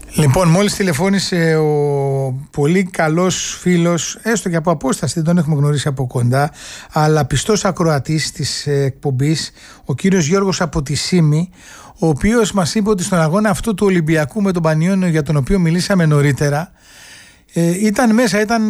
Λοιπόν, μόλις τηλεφώνησε ο πολύ καλός φίλος, έστω και από απόσταση, δεν τον έχουμε γνωρίσει από κοντά, αλλά πιστός ακροατής της εκπομπής, ο κύριος Γιώργος από τη Σύμη, ο οποίος μας είπε ότι στον αγώνα αυτού του Ολυμπιακού με τον Πανιόνιο, για τον οποίο μιλήσαμε νωρίτερα, ήταν μέσα, ήταν